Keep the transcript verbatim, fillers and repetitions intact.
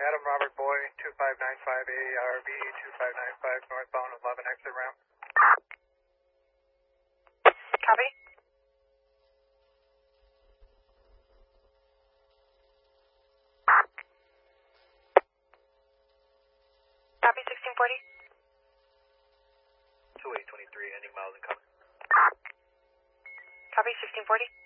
Adam Robert Boy, two five nine five A R V, two five nine five northbound eleven exit ramp. Copy. Copy, sixteen forty. two eight twenty-three, ending miles and coming. Copy, sixteen forty.